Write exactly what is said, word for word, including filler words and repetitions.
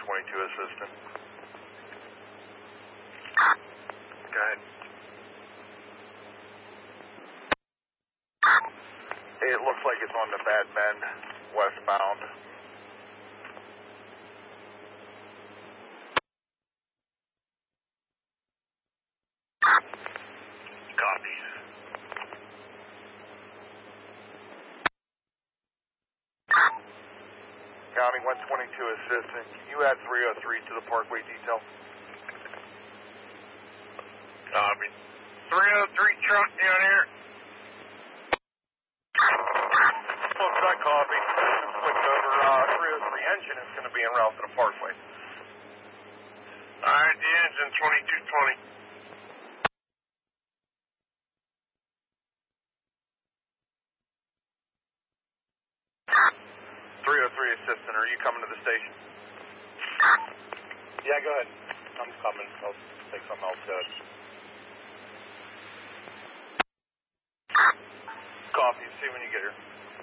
twenty-two assistant. Go ahead. It looks like it's on the Bad Bend, westbound. Copy. County one twenty-two assistant, can you add three oh three to the Parkway detail? Copy. three oh three truck down here. Looks like copy. Switch over, uh, three oh three engine is going to be en route to the Parkway. Alright, the engine twenty-two twenty. three oh three assistant, are you coming to the station? Yeah, go ahead. I'm coming. I'll take something else good. Copy, see when you get here.